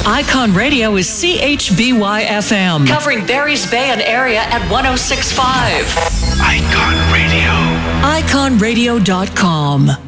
Icon Radio is CHBY FM, covering Barry's Bay and area at 106.5. Icon Radio. IconRadio.com.